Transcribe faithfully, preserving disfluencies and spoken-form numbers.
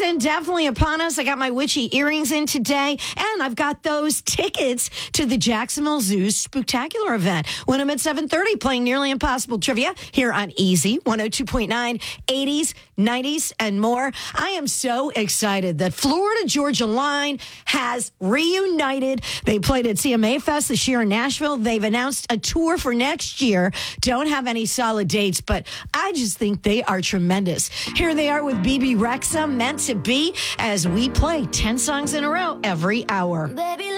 weekend definitely upon us. I got my witchy earrings in today, and I've got those tickets to the Jacksonville Zoo's Spooktacular event. When I'm at seven thirty, playing Nearly Impossible Trivia here on Easy one oh two point nine, eighties, nineties, and more. I am so excited that Florida Georgia Line has reunited. They played at C M A Fest this year in Nashville. They've announced a tour for next year. Don't have any solid dates, but I just think they are tremendous. Here they are with B B Rexa, Meant to Be, as we play ten songs in a row every hour. Baby,